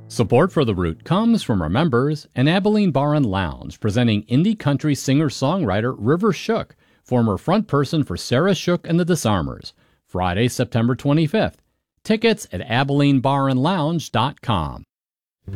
Support for The Root comes from our members and Abilene Bar and Lounge, presenting indie country singer-songwriter River Shook, former frontperson for Sarah Shook and the Disarmers. Friday, September 25th. Tickets at AbileneBarandLounge.com.